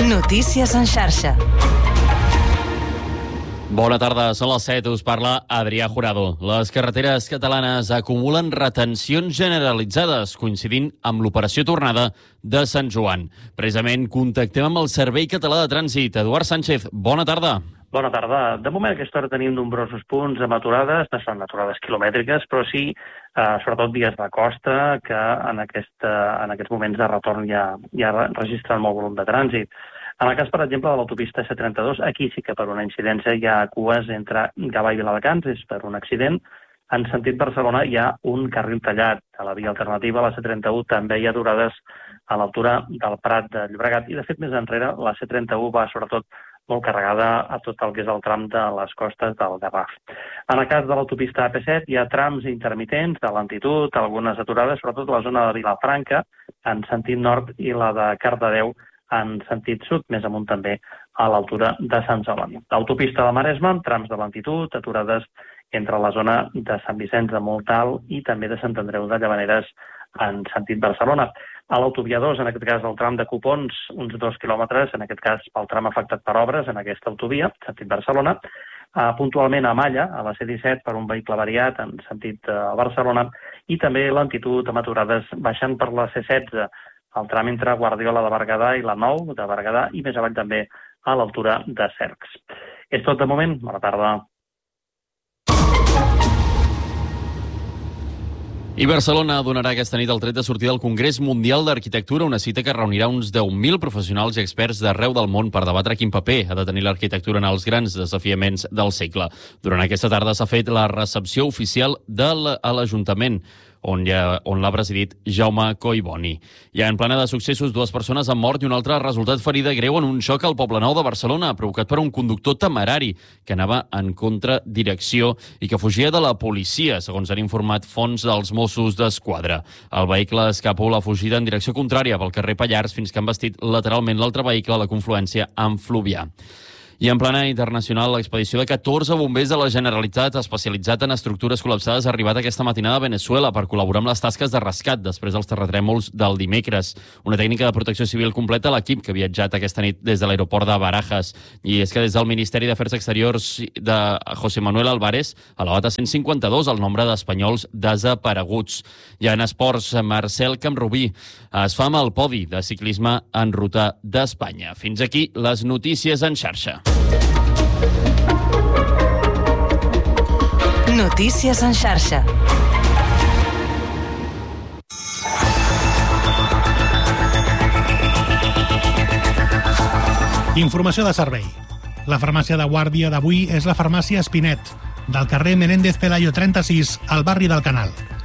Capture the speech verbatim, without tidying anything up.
Notícies en xarxa. Bona tarda, són les set, us parla Adrià Jurado. Les carreteres catalanes acumulen retencions generalitzades, coincidint amb l'operació tornada de Sant Joan. Precisament contactem amb el Servei Català de Trànsit. Eduard Sánchez, bona tarda. Bona tarda. De moment a aquesta hora tenim nombrosos punts amb aturades, no són aturades quilomètriques, però sí, eh, sobretot vies de costa, que en, aquesta, en aquests moments de retorn ja, ja registren molt volum de trànsit. En el cas, per exemple, de l'autopista C trenta-dos, aquí sí que per una incidència hi ha cues entre Gavà i Viladecans, és per un accident. En sentit Barcelona hi ha un carril tallat. A la via alternativa, la C trenta-u, també hi ha aturades a l'altura del Prat de Llobregat. I, de fet, més enrere, la C trenta-u va sobretot molt carregada a tot el que és el tram de les costes del Garraf. En el cas de l'autopista A P set hi ha trams intermitents de lentitud, algunes aturades, sobretot la zona de Vilafranca, en sentit nord, i la de Cardedeu, en sentit sud, més amunt també a l'altura de Sant Celoni. L'autopista de Maresme, amb trams de lentitud, aturades entre la zona de Sant Vicenç de Montalt i també de Sant Andreu de Llavaneres en sentit Barcelona. A l'autovia dos, en aquest cas el tram de Copons, uns dos quilòmetres, en aquest cas pel tram afectat per obres en aquesta autovia, sentit Barcelona. Uh, puntualment a Malla, a la C disset, per un vehicle variat en sentit uh, Barcelona, i també lentitud amb aturades baixant per la C setze, el tram entre Guardiola de Berguedà i la nou de Berguedà, i més avall també a l'altura de Cercs. És tot de moment. Bona tarda. I Barcelona donarà aquesta nit el tret de sortida al Congrés Mundial d'Arquitectura, una cita que reunirà uns deu mil professionals i experts d'arreu del món per debatre quin paper ha de tenir l'arquitectura en els grans desafiaments del segle. Durant aquesta tarda s'ha fet la recepció oficial de l'Ajuntament, on, ja, on l'ha presidit Jaume Collboni. Ja en plena de successos, dues persones han mort i una altra ha resultat ferida greu en un xoc al Poblenou de Barcelona, provocat per un conductor temerari que anava en contradirecció i que fugia de la policia, segons han informat fonts dels Mossos d'Esquadra. El vehicle escapó la fugida en direcció contrària pel carrer Pallars fins que han bastit lateralment l'altre vehicle a la confluència amb Fluvià. I en plana internacional, l'expedició de catorze bombers de la Generalitat especialitzat en estructures col·lapsades ha arribat aquesta matinada a Veneçuela per col·laborar amb les tasques de rescat després dels terratrèmols del dimecres. Una tècnica de protecció civil completa a l'equip que ha viatjat aquesta nit des de l'aeroport de Barajas. I és que des del Ministeri d'Afers Exteriors de José Manuel Álvarez ha elevat a cent cinquanta-dos el nombre d'espanyols desapareguts. I en esports, Marcel Camprubí es fa amb el podi de ciclisme en ruta d'Espanya. Fins aquí les notícies en xarxa. Notícies en xarxa. Informació de servei. La farmàcia de guàrdia d'avui és la farmàcia Espinet, del carrer Menéndez Pelayo trenta-sis, al barri del Canal.